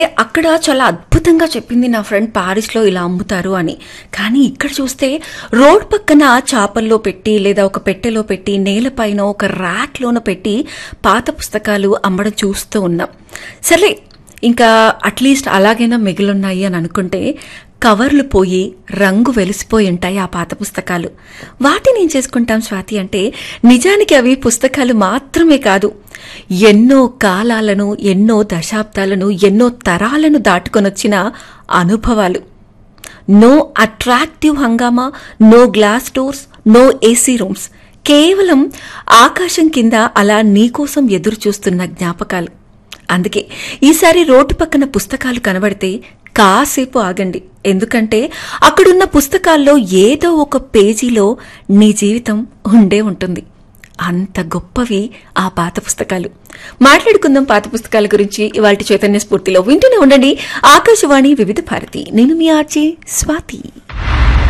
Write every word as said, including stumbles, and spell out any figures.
అక్కడ చాలా అద్భుతంగా చెప్పింది నా ఫ్రెండ్ పారిస్ లో ఇలా అమ్ముతారు అని. కానీ ఇక్కడ చూస్తే రోడ్ పక్కన చాపల్లో పెట్టి లేదా ఒక పెట్టెలో పెట్టి నేలపైన ఒక ర్యాక్ లోన పెట్టి పాత పుస్తకాలు అమ్మడం చూస్తూ ఉన్నాం. సరే ఇంకా అట్లీస్ట్ అలాగైనా మిగిలిన్నాయి అని అనుకుంటే కవర్లు పోయి రంగు వెలిసిపోయి ఉంటాయి ఆ పాత పుస్తకాలు. వాటిని ఏం చేసుకుంటాం స్వాతి అంటే, నిజానికి అవి పుస్తకాలు మాత్రమే కాదు, ఎన్నో కాలాలను, ఎన్నో దశాబ్దాలను, ఎన్నో తరాలను దాటుకొనొచ్చిన అనుభవాలు. నో అట్రాక్టివ్ హంగామా, no glass doors, no AC rooms, కేవలం ఆకాశం కింద అలా నీకోసం ఎదురు చూస్తున్న జ్ఞాపకాలు. అందుకే ఈసారి రోడ్డు పక్కన పుస్తకాలు కనబడితే కాసేపు ఆగండి. ఎందుకంటే అక్కడున్న పుస్తకాల్లో ఏదో ఒక పేజీలో నీ జీవితం ఉండే ఉంటుంది. అంత గొప్పవి ఆ పాత పుస్తకాలు. మాట్లాడుకుందాం పాత పుస్తకాల గురించి ఇవాల్టి చైతన్య స్ఫూర్తిలో. వింటూనే ఉండండి ఆకాశవాణి వివిధ భారతి. నేను మీ ఆర్జే స్వాతి.